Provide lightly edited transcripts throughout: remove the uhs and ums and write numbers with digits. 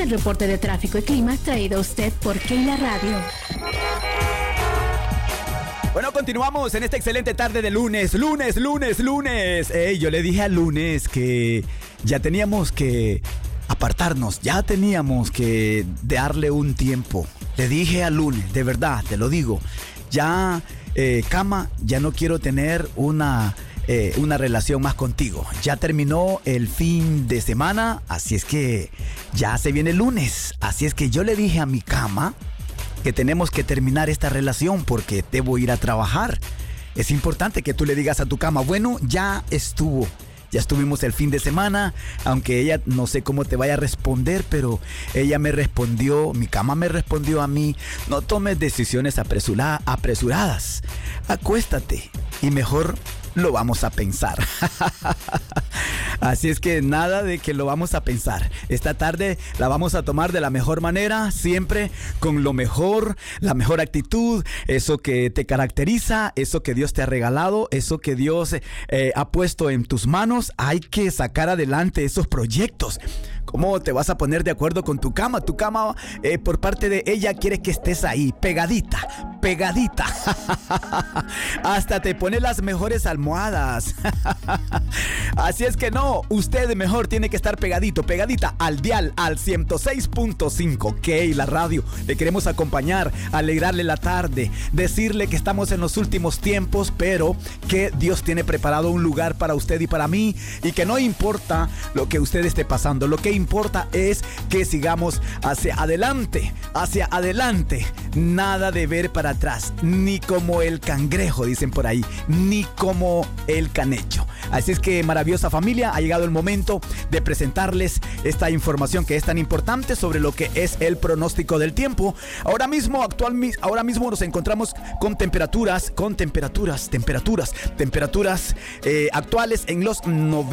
el reporte de tráfico y clima traído a usted por Keila Radio. Bueno, continuamos en esta excelente tarde de lunes. Yo le dije al lunes que ya teníamos que apartarnos, ya teníamos que darle un tiempo. Le dije al lunes, de verdad, te lo digo, ya, cama, ya no quiero tener una relación más contigo. Ya terminó el fin de semana, así es que ya se viene el lunes. Así es que yo le dije a mi cama que tenemos que terminar esta relación porque debo ir a trabajar. Es importante que tú le digas a tu cama, bueno, ya estuvimos el fin de semana, aunque ella no sé cómo te vaya a responder, pero ella me respondió, mi cama me respondió a mí, no tomes decisiones apresuradas, acuéstate y mejor lo vamos a pensar. Así es que nada de que lo vamos a pensar. Esta tarde la vamos a tomar de la mejor manera, siempre con lo mejor, la mejor actitud, eso que te caracteriza, eso que Dios te ha regalado, eso que Dios ha puesto en tus manos. Hay que sacar adelante esos proyectos. ¿Cómo te vas a poner de acuerdo con tu cama? Tu cama, por parte de ella, quiere que estés ahí, pegadita. Hasta te pone las mejores almohadas. Así es que no, usted mejor tiene que estar pegadita al dial, al 106.5, Keila Radio. Le queremos acompañar, alegrarle la tarde, decirle que estamos en los últimos tiempos, pero que Dios tiene preparado un lugar para usted y para mí, y que no importa lo que usted esté pasando, lo que importa es que sigamos hacia adelante, nada de ver para atrás, ni como el cangrejo, dicen por ahí, ni como el canecho. Así es que, maravillosa familia, ha llegado el momento de presentarles esta información que es tan importante sobre lo que es el pronóstico del tiempo. Ahora mismo nos encontramos con temperaturas actuales en los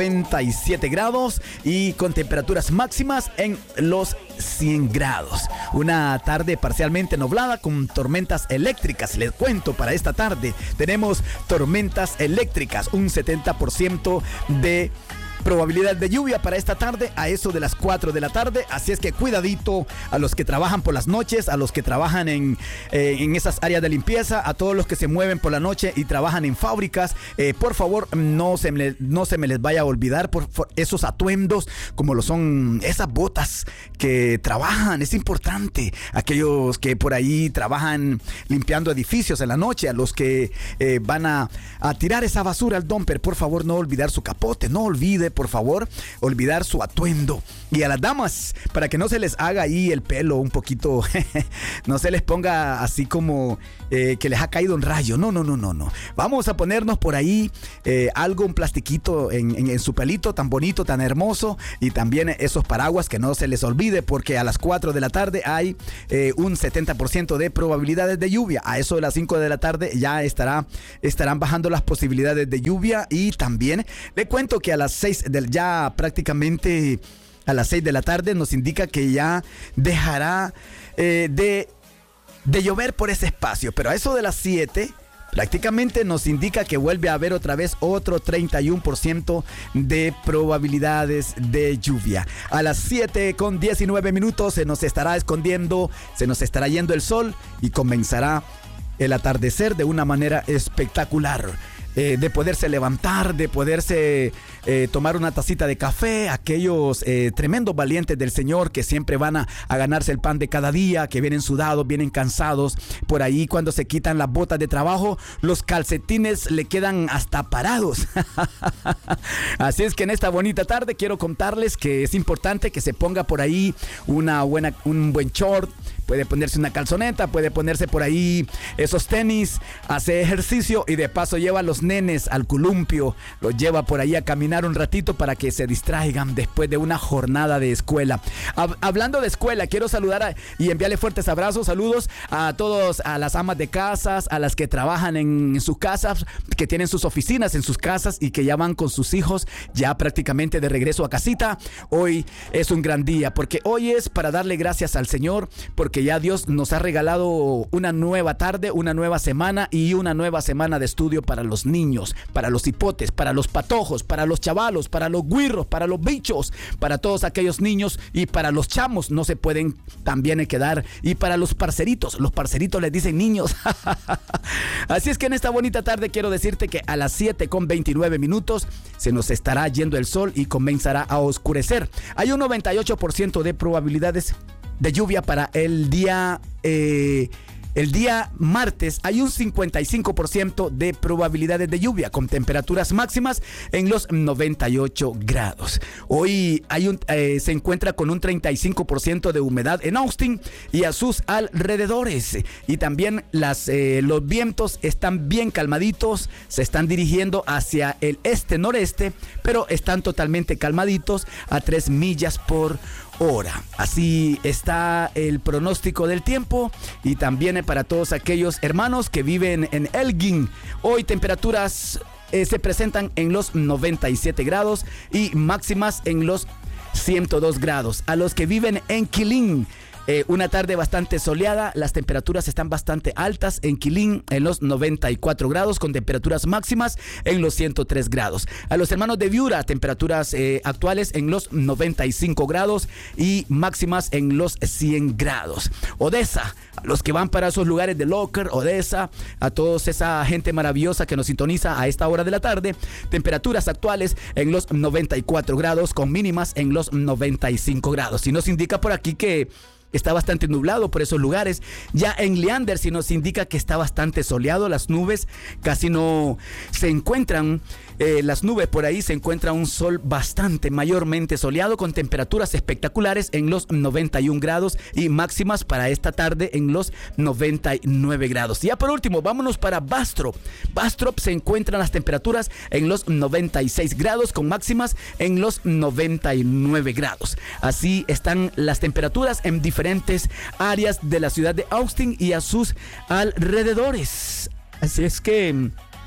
97 grados y con temperaturas máximas en los 100 grados. Una tarde parcialmente nublada con tormentas eléctricas. Les cuento, para esta tarde tenemos tormentas eléctricas, un 70% de probabilidad de lluvia para esta tarde a eso de las 4 de la tarde. Así es que cuidadito a los que trabajan por las noches, a los que trabajan en esas áreas de limpieza, a todos los que se mueven por la noche y trabajan en fábricas. Por favor, no se me les vaya a olvidar por esos atuendos, como lo son esas botas que trabajan. Es importante. Aquellos que por ahí trabajan limpiando edificios en la noche, a los que van a tirar esa basura al dumper, por favor, no olvidar su capote, no olvide, por favor, olvidar su atuendo. Y a las damas, para que no se les haga ahí el pelo un poquito, no se les ponga así como que les ha caído un rayo. No. Vamos a ponernos por ahí algo, un plastiquito en su pelito tan bonito, tan hermoso. Y también esos paraguas, que no se les olvide, porque a las 4 de la tarde hay un 70% de probabilidades de lluvia. A eso de las 5 de la tarde ya estarán bajando las posibilidades de lluvia. Y también le cuento que a las 6 ya prácticamente a las 6 de la tarde nos indica que ya dejará de llover por ese espacio, pero a eso de las 7 prácticamente nos indica que vuelve a haber otra vez otro 31% de probabilidades de lluvia. A las 7:19 se nos estará escondiendo, se nos estará yendo el sol y comenzará el atardecer de una manera espectacular. De poderse levantar, de poderse tomar una tacita de café, aquellos tremendos valientes del Señor que siempre van a ganarse el pan de cada día, que vienen sudados, vienen cansados. Por ahí, cuando se quitan las botas de trabajo, los calcetines le quedan hasta parados. Así es que en esta bonita tarde quiero contarles que es importante que se ponga por ahí un buen short. Puede ponerse una calzoneta, puede ponerse por ahí esos tenis, hace ejercicio y de paso lleva a los nenes al columpio, los lleva por ahí a caminar un ratito para que se distraigan después de una jornada de escuela. Hablando de escuela, quiero saludar y enviarle fuertes abrazos, saludos a todos, a las amas de casas, a las que trabajan en sus casas, que tienen sus oficinas en sus casas y que ya van con sus hijos ya prácticamente de regreso a casita. Hoy es un gran día porque hoy es para darle gracias al Señor porque porque ya Dios nos ha regalado una nueva tarde, una nueva semana y una nueva semana de estudio para los niños, para los hipotes, para los patojos, para los chavalos, para los güirros, para los bichos, para todos aquellos niños y para los chamos, no se pueden también quedar, y para los parceritos les dicen niños. Así es que en esta bonita tarde quiero decirte que a las 7:29 se nos estará yendo el sol y comenzará a oscurecer. Hay un 98% de probabilidades de lluvia para el día martes. Hay un 55% de probabilidades de lluvia con temperaturas máximas en los 98 grados. Hoy se encuentra con un 35% de humedad en Austin y a sus alrededores. Y también los vientos están bien calmaditos, se están dirigiendo hacia el este-noreste, pero están totalmente calmaditos a 3 millas por hora. Así está el pronóstico del tiempo y también para todos aquellos hermanos que viven en Elgin. Hoy temperaturas se presentan en los 97 grados y máximas en los 102 grados. A los que viven en Killeen, una tarde bastante soleada, las temperaturas están bastante altas en Killeen en los 94 grados con temperaturas máximas en los 103 grados. A los hermanos de Viura, temperaturas actuales en los 95 grados y máximas en los 100 grados. Odessa, a los que van para esos lugares de Locker, Odessa, a toda esa gente maravillosa que nos sintoniza a esta hora de la tarde, temperaturas actuales en los 94 grados con mínimas en los 95 grados. Y nos indica por aquí que está bastante nublado por esos lugares. Ya en Leander sí nos indica que está bastante soleado. Las nubes casi no se encuentran. Las nubes por ahí se encuentra un sol bastante mayormente soleado con temperaturas espectaculares en los 91 grados y máximas para esta tarde en los 99 grados. Y ya por último, vámonos para Bastrop. Bastrop se encuentran las temperaturas en los 96 grados con máximas en los 99 grados. Así están las temperaturas en diferentes áreas de la ciudad de Austin y a sus alrededores. Así es que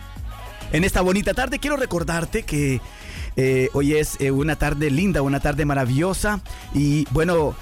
en esta bonita tarde quiero recordarte que hoy es una tarde linda, una tarde maravillosa y bueno,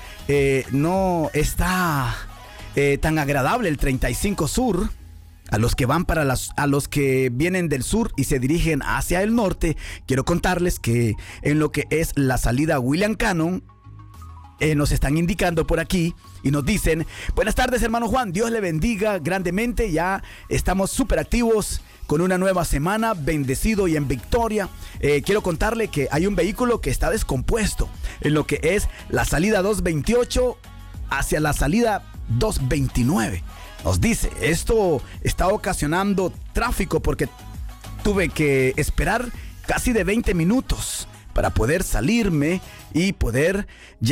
no está tan agradable el 35 Sur. A los que van a los que vienen del sur y se dirigen hacia el norte, quiero contarles que en lo que es la salida William Cannon, nos están indicando por aquí y nos dicen: buenas tardes, hermano Juan, Dios le bendiga grandemente, ya estamos súper activos con una nueva semana, bendecido y en victoria. Quiero contarle que hay un vehículo que está descompuesto en lo que es la salida 228 hacia la salida 229. Nos dice, esto está ocasionando tráfico porque tuve que esperar casi de 20 minutos para poder salirme y poder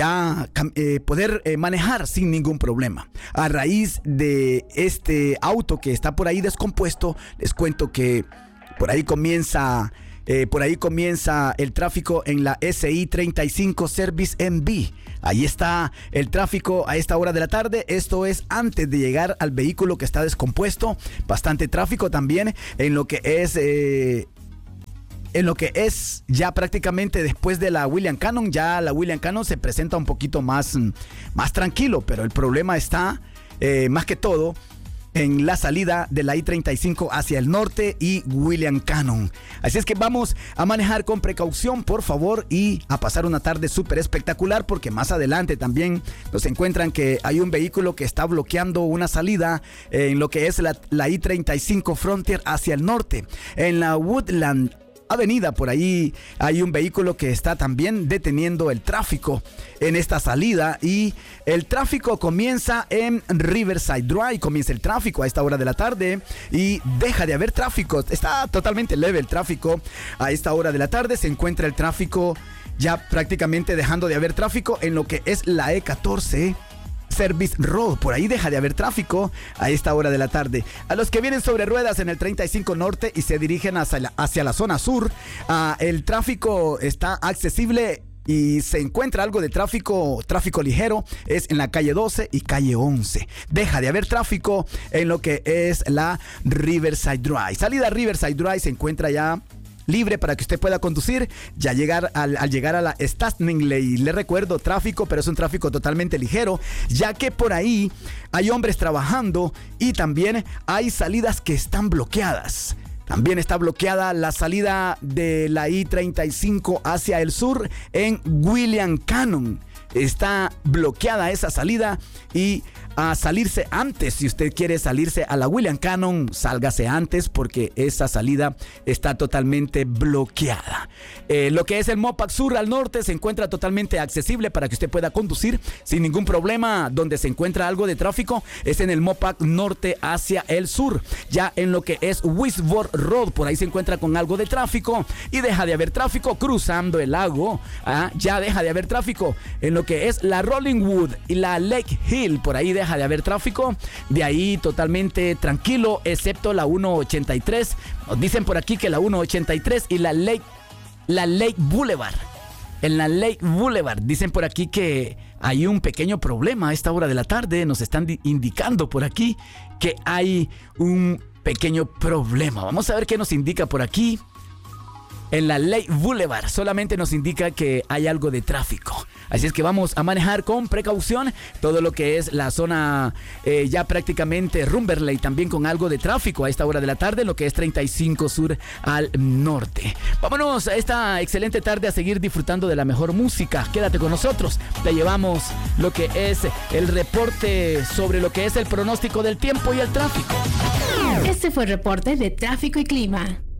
manejar sin ningún problema. A raíz de este auto que está por ahí descompuesto, les cuento que por ahí comienza el tráfico en la SI 35 Service MB. Ahí está el tráfico a esta hora de la tarde. Esto es antes de llegar al vehículo que está descompuesto. Bastante tráfico también en lo que es ya prácticamente después de la William Cannon. Ya la William Cannon se presenta un poquito más tranquilo, pero el problema está más que todo en la salida de la I-35 hacia el norte y William Cannon. Así es que vamos a manejar con precaución, por favor, y a pasar una tarde súper espectacular, porque más adelante también nos encuentran que hay un vehículo que está bloqueando una salida en lo que es la I-35 Frontier hacia el norte. En la Woodland Avenida, por ahí hay un vehículo que está también deteniendo el tráfico en esta salida, y el tráfico comienza en Riverside Drive. Comienza el tráfico a esta hora de la tarde y deja de haber tráfico. Está totalmente leve el tráfico a esta hora de la tarde. Se encuentra el tráfico ya prácticamente dejando de haber tráfico en lo que es la E14 Service Road. Por ahí deja de haber tráfico a esta hora de la tarde. A los que vienen sobre ruedas en el 35 Norte y se dirigen hacia la zona sur, el tráfico está accesible y se encuentra algo de tráfico ligero, es en la calle 12 y calle 11. Deja de haber tráfico en lo que es la Riverside Drive. Salida Riverside Drive se encuentra ya libre para que usted pueda conducir. Ya al llegar a la Stanley, le recuerdo, tráfico, pero es un tráfico totalmente ligero, ya que por ahí hay hombres trabajando y también hay salidas que están bloqueadas. También está bloqueada la salida de la I-35 hacia el sur en William Cannon. Está bloqueada esa salida y a salirse antes. Si usted quiere salirse a la William Cannon, sálgase antes porque esa salida está totalmente bloqueada. Lo que es el Mopac Sur al norte se encuentra totalmente accesible para que usted pueda conducir sin ningún problema. Donde se encuentra algo de tráfico es en el Mopac norte hacia el sur. Ya en lo que es Wisborne Road, por ahí se encuentra con algo de tráfico y deja de haber tráfico cruzando el lago. Ya deja de haber tráfico en lo que es la Rollingwood y la Lake Hill, por ahí deja de haber tráfico. De ahí totalmente tranquilo, excepto la 183. Nos dicen por aquí que la 183 y la Lake Boulevard. En la Lake Boulevard dicen por aquí que hay un pequeño problema a esta hora de la tarde. Nos están indicando por aquí que hay un pequeño problema. Vamos a ver qué nos indica por aquí. En la Lake Boulevard solamente nos indica que hay algo de tráfico. Así es que vamos a manejar con precaución todo lo que es la zona ya prácticamente Rumberley, también con algo de tráfico a esta hora de la tarde, lo que es 35 Sur al norte. Vámonos a esta excelente tarde a seguir disfrutando de la mejor música. Quédate con nosotros. Te llevamos lo que es el reporte sobre lo que es el pronóstico del tiempo y el tráfico. Este fue el reporte de tráfico y clima.